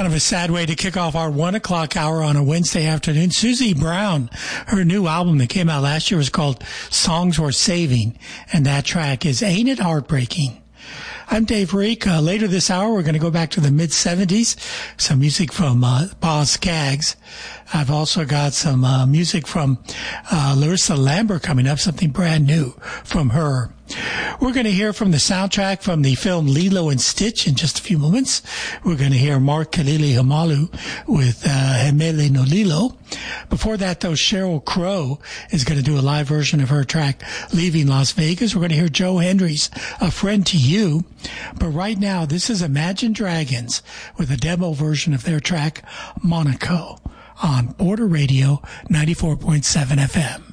Kind of a sad way to kick off our 1 o'clock hour on a Wednesday afternoon. Susie Brown, her new album that came out last year was called Songs Worth Saving, and that track is Ain't It Heartbreaking. I'm Dave Reek. Later this hour, we're going to go back to the mid-'70s, some music from Boz Scaggs. I've also got some music from Larissa Lambert coming up, something brand new from her. We're going to hear from the soundtrack from the film Lilo and Stitch in just a few moments. We're going to hear Mark Kalili-Hamalu with Hemele no Lilo. Before that, though, Sheryl Crow is going to do a live version of her track Leaving Las Vegas. We're going to hear Joe Hendry's A Friend to You. But right now, this is Imagine Dragons with a demo version of their track Monaco on Border Radio 94.7 FM.